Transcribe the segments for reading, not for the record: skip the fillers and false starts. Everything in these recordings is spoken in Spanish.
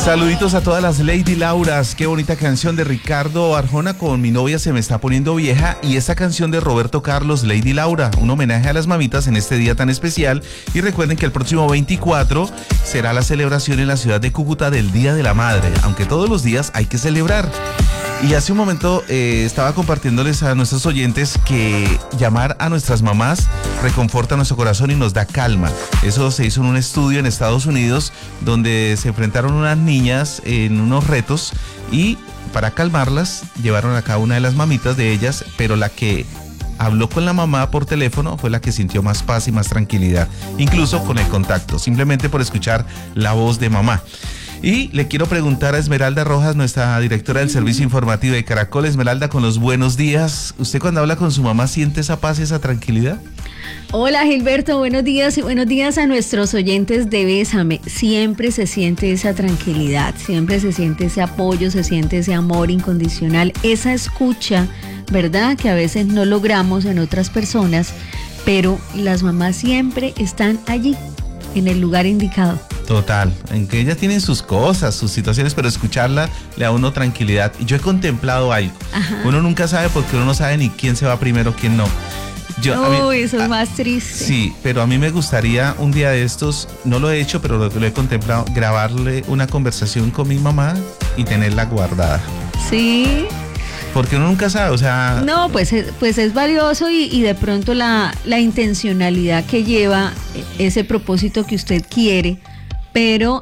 Saluditos a todas las Lady Lauras. Qué bonita canción de Ricardo Arjona con Mi novia se me está poniendo vieja, y esa canción de Roberto Carlos, Lady Laura, un homenaje a las mamitas en este día tan especial. Y recuerden que el próximo 24 será la celebración en la ciudad de Cúcuta del Día de la Madre, aunque todos los días hay que celebrar. Y hace un momento estaba compartiéndoles a nuestros oyentes que llamar a nuestras mamás reconforta nuestro corazón y nos da calma. Eso se hizo en un estudio en Estados Unidos donde se enfrentaron unas niñas en unos retos, y para calmarlas llevaron a cada una de las mamitas de ellas, pero la que habló con la mamá por teléfono fue la que sintió más paz y más tranquilidad, incluso con el contacto, simplemente por escuchar la voz de mamá. Y le quiero preguntar a Esmeralda Rojas, nuestra directora del servicio informativo de Caracol. Esmeralda, con los buenos días. ¿Usted cuando habla con su mamá siente esa paz y esa tranquilidad? Hola Gilberto, buenos días, y buenos días a nuestros oyentes de Bésame. Siempre se siente esa tranquilidad, siempre se siente ese apoyo, se siente ese amor incondicional, esa escucha, ¿verdad? Que a veces no logramos en otras personas, pero las mamás siempre están allí, en el lugar indicado. Total, en que ellas tienen sus cosas, sus situaciones, pero escucharla le da a uno tranquilidad. Y yo he contemplado algo. Ajá. Uno nunca sabe, porque uno no sabe ni quién se va primero, quién no. Eso es más triste. Sí, pero a mí me gustaría un día de estos, no lo he hecho, pero lo he contemplado, grabarle una conversación con mi mamá y tenerla guardada. Sí. Porque uno nunca sabe, o sea... No, pues es valioso, y de pronto la intencionalidad que lleva ese propósito que usted quiere, pero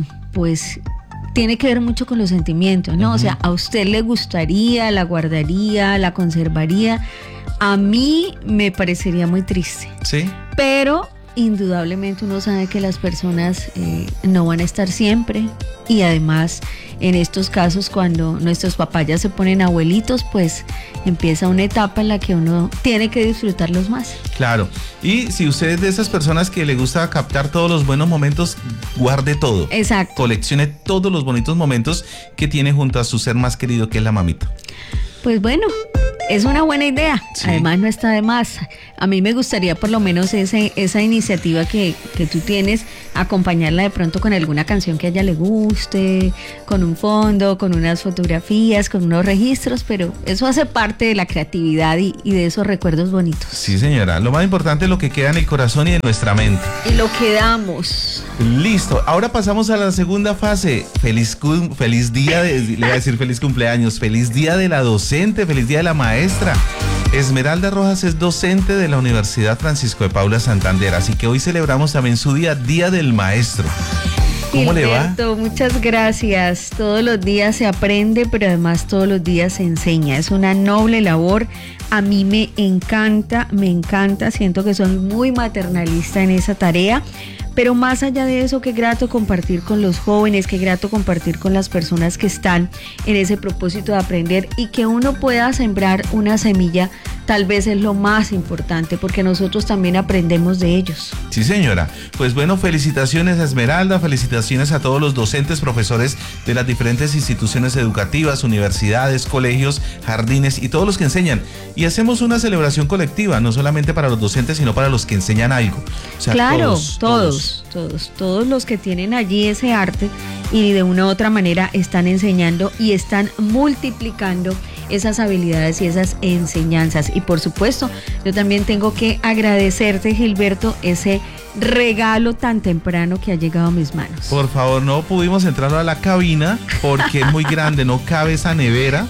pues tiene que ver mucho con los sentimientos, ¿no? Uh-huh. O sea, a usted le gustaría, la guardaría, la conservaría. A mí me parecería muy triste. Sí. Pero indudablemente uno sabe que las personas no van a estar siempre, y además en estos casos, cuando nuestros papás ya se ponen abuelitos, pues empieza una etapa en la que uno tiene que disfrutarlos más. Claro, y si usted es de esas personas que le gusta captar todos los buenos momentos, guarde todo. Exacto. Coleccione todos los bonitos momentos que tiene junto a su ser más querido, que es la mamita. Pues bueno, es una buena idea, sí. Además no está de más. A mí me gustaría por lo menos esa iniciativa que tú tienes, acompañarla de pronto con alguna canción que a ella le guste, con un fondo, con unas fotografías, con unos registros, pero eso hace parte de la creatividad y de esos recuerdos bonitos. Sí, señora, lo más importante es lo que queda en el corazón y en nuestra mente. Y lo que damos. Listo, ahora pasamos a la segunda fase. Feliz día, le voy a decir feliz cumpleaños, feliz día de la docente, feliz día de la maestra. Esmeralda Rojas es docente de la Universidad Francisco de Paula Santander, así que hoy celebramos también su día, Día del Maestro. ¿Cómo Gilberto, le va? Muchas gracias. Todos los días se aprende, pero además todos los días se enseña. Es una noble labor. A mí me encanta, siento que soy muy maternalista en esa tarea. Pero más allá de eso, qué grato compartir con los jóvenes, qué grato compartir con las personas que están en ese propósito de aprender, y que uno pueda sembrar una semilla, tal vez es lo más importante, porque nosotros también aprendemos de ellos. Sí, señora. Pues bueno, felicitaciones a Esmeralda, felicitaciones a todos los docentes, profesores de las diferentes instituciones educativas, universidades, colegios, jardines y todos los que enseñan. Y hacemos una celebración colectiva, no solamente para los docentes, sino para los que enseñan algo. O sea, claro, todos los que tienen allí ese arte y de una u otra manera están enseñando y están multiplicando esas habilidades y esas enseñanzas. Y por supuesto, yo también tengo que agradecerte, Gilberto, ese regalo tan temprano que ha llegado a mis manos. Por favor, no pudimos entrar a la cabina porque es muy grande, no cabe esa nevera.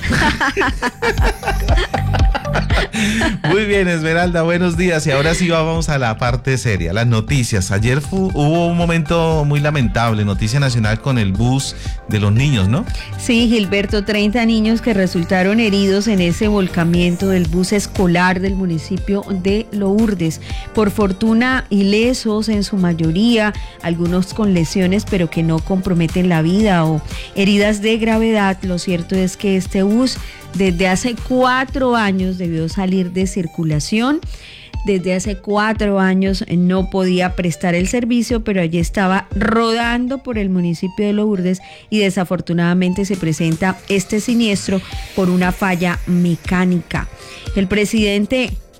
Muy bien, Esmeralda, buenos días. Y ahora sí vamos a la parte seria, las noticias. Ayer hubo un momento muy lamentable, noticia nacional con el bus de los niños, ¿no? Sí, Gilberto, 30 niños que resultaron heridos en ese volcamiento del bus escolar del municipio de Lourdes. Por fortuna, ilesos en su mayoría, algunos con lesiones pero que no comprometen la vida o heridas de gravedad. Lo cierto es que este bus desde hace 4 años debió salir de circulación. Desde hace 4 años no podía prestar el servicio, pero allí estaba rodando por el municipio de Lourdes y desafortunadamente se presenta este siniestro por una falla mecánica. El presidente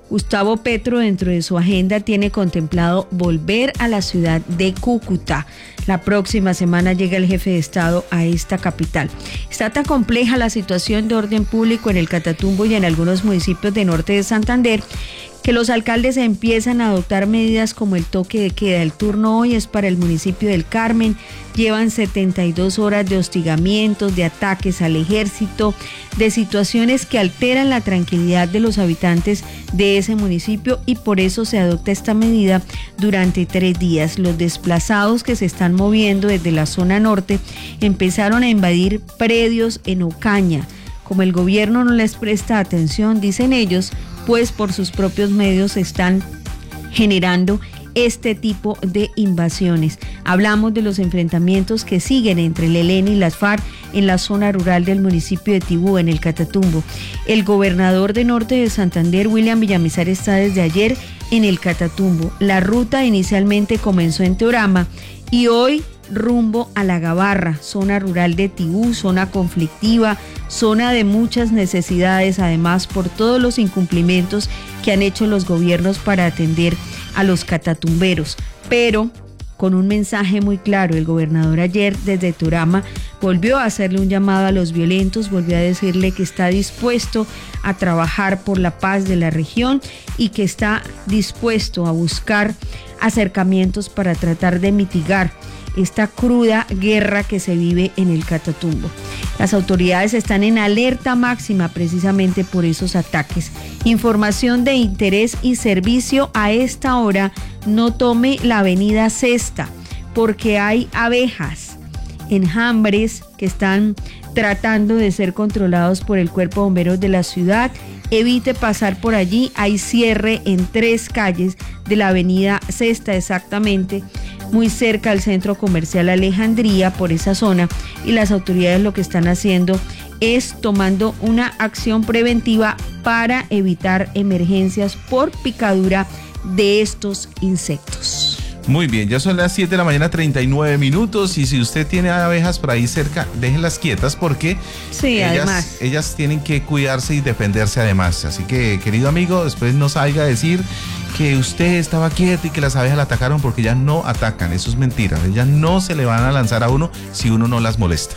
Gustavo Petro, dentro de su agenda, tiene contemplado volver a la ciudad de Cúcuta. La próxima semana llega el jefe de Estado a esta capital. Está tan compleja la situación de orden público en el Catatumbo y en algunos municipios de norte de Santander que los alcaldes empiezan a adoptar medidas como el toque de queda. El turno hoy es para el municipio del Carmen. Llevan 72 horas de hostigamientos, de ataques al ejército, de situaciones que alteran la tranquilidad de los habitantes de ese municipio, y por eso se adopta esta medida durante 3 días. Los desplazados que se están moviendo desde la zona norte empezaron a invadir predios en Ocaña. Como el gobierno no les presta atención, dicen ellos, pues por sus propios medios están generando este tipo de invasiones. Hablamos de los enfrentamientos que siguen entre el ELN y las FARC en la zona rural del municipio de Tibú, en el Catatumbo. El gobernador de norte de Santander, William Villamizar, está desde ayer en el Catatumbo. La ruta inicialmente comenzó en Teorama y hoy rumbo a La Gabarra, zona rural de Tibú, zona conflictiva, zona de muchas necesidades, además por todos los incumplimientos que han hecho los gobiernos para atender a los catatumberos. Pero con un mensaje muy claro, el gobernador ayer desde Teorama volvió a hacerle un llamado a los violentos, volvió a decirle que está dispuesto a trabajar por la paz de la región y que está dispuesto a buscar acercamientos para tratar de mitigar esta cruda guerra que se vive en el Catatumbo. Las autoridades están en alerta máxima precisamente por esos ataques. Información de interés y servicio: a esta hora no tome la avenida Sexta porque hay abejas, enjambres que están tratando de ser controlados por el Cuerpo de Bomberos de la ciudad. Evite pasar por allí. Hay cierre en 3 calles de la avenida Sexta, exactamente muy cerca al centro comercial Alejandría, por esa zona, y las autoridades lo que están haciendo es tomando una acción preventiva para evitar emergencias por picadura de estos insectos. Muy bien, ya son las 7 de la mañana, 39 minutos, y si usted tiene abejas por ahí cerca, déjenlas quietas porque sí, ellas tienen que cuidarse y defenderse además. Así que, querido amigo, después no salga a decir que usted estaba quieto y que las abejas la atacaron, porque ellas no atacan, eso es mentira. Ellas no se le van a lanzar a uno si uno no las molesta.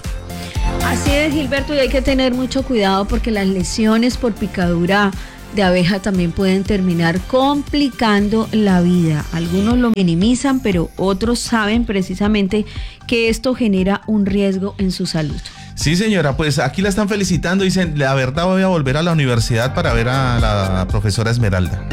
Así es, Gilberto, y hay que tener mucho cuidado porque las lesiones por picadura de abeja también pueden terminar complicando la vida. Algunos lo minimizan, pero otros saben precisamente que esto genera un riesgo en su salud. Sí, señora, pues aquí la están felicitando. Dicen, la verdad voy a volver a la universidad para ver a la profesora Esmeralda.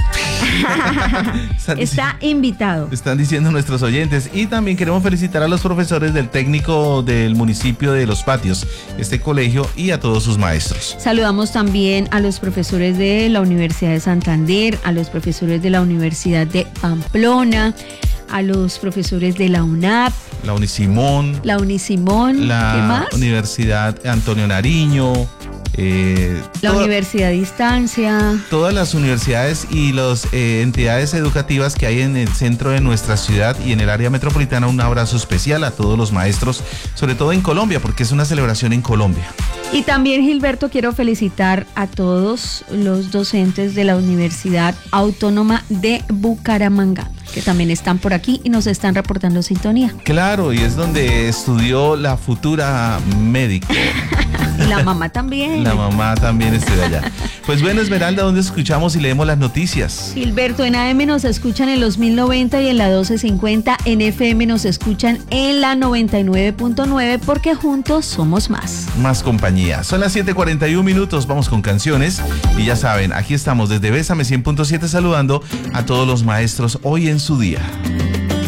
Está invitado. Están diciendo nuestros oyentes. Y también queremos felicitar a los profesores del técnico del municipio de Los Patios, este colegio, y a todos sus maestros. Saludamos también a los profesores de la Universidad de Santander, a los profesores de la Universidad de Pamplona, a los profesores de la UNAP, la Unisimón, ¿qué más? Universidad Antonio Nariño, la Universidad de Distancia. Todas las universidades y las entidades educativas que hay en el centro de nuestra ciudad y en el área metropolitana. Un abrazo especial a todos los maestros, sobre todo en Colombia, porque es una celebración en Colombia. Y también, Gilberto, quiero felicitar a todos los docentes de la Universidad Autónoma de Bucaramanga, que también están por aquí y nos están reportando sintonía. Claro, y es donde estudió la futura médico. Y la mamá también. La mamá también estudia allá. Pues bueno, Esmeralda, ¿dónde escuchamos y leemos las noticias? Gilberto, en AM nos escuchan en los 1090 y en la 1250. En FM nos escuchan en la 99.9 porque juntos somos más. Más compañía. Son las 7:41 minutos. Vamos con canciones. Y ya saben, aquí estamos desde Bésame 100.7 saludando a todos los maestros hoy en su día.